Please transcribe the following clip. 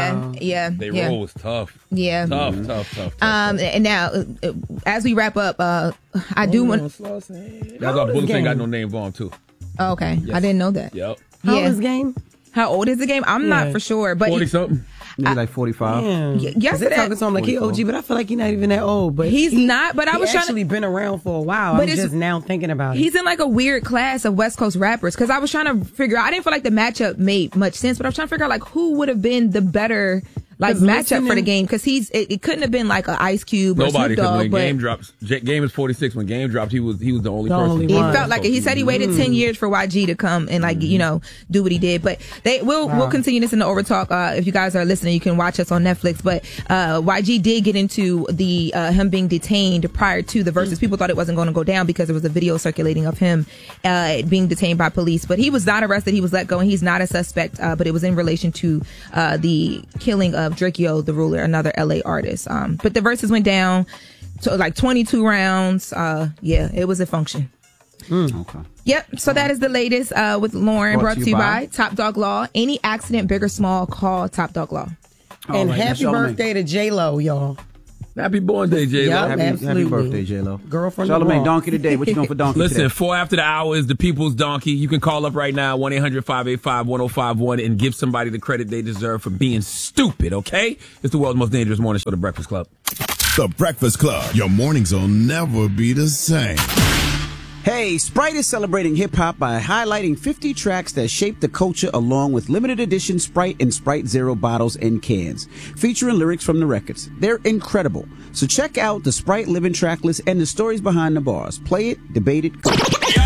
They roll was tough. Yeah. Tough. And now, as we wrap up, I do want. That's our Bullets ain't got no name on too. Oh, okay, Yes. I didn't know that. Yep. How old is the game? How old is the game? I'm not for sure, but 40 something. Maybe like 45. Yesterday, talking to him like he OG, but I feel like he's not even that old. But he's not. But I was actually been around for a while. But I'm just now thinking about it. He's in like a weird class of West Coast rappers because I was trying to figure out. I didn't feel like the matchup made much sense, but I was trying to figure out like who would have been the better matchup for the game because it couldn't have been like an Ice Cube or nobody. Snoop Dogg. When Game drops, Game is 46. When Game dropped, he was the only person. It felt like it. He said he waited 10 years for YG to come and do what he did. But we'll continue this in the Overtalk. If you guys are listening, you can watch us on Netflix. But YG did get into the him being detained prior to the verses. People thought it wasn't going to go down because there was a video circulating of him being detained by police. But he was not arrested. He was let go, and he's not a suspect. But it was in relation to the killing of Drakeo the Ruler, another LA artist. But the verses went down to like 22 rounds. It was a function. Okay. Yep. So that is the latest with Lauren, brought to you by Top Dog Law. Any accident, big or small, call Top Dog Law. And happy birthday to J-Lo, y'all. Happy born day, J-Lo. Yep, Happy birthday, J-Lo. Girlfriend Charlamagne, donkey today. What you doing for donkey Listen, today? 4 after the hour is the People's Donkey. You can call up right now, 1-800-585-1051, and give somebody the credit they deserve for being stupid, okay? It's the world's most dangerous morning show, The Breakfast Club. The Breakfast Club. Your mornings will never be the same. Hey, Sprite is celebrating hip-hop by highlighting 50 tracks that shaped the culture along with limited edition Sprite and Sprite Zero bottles and cans, featuring lyrics from the records. They're incredible. So check out the Sprite Living track list and the stories behind the bars. Play it, debate it, go.